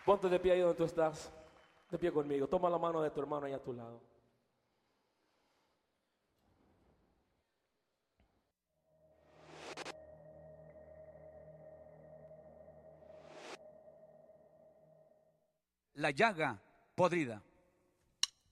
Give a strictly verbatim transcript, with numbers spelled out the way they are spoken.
Ponte de pie ahí donde tú estás. De pie conmigo. Toma la mano de tu hermano ahí a tu lado. La llaga podrida.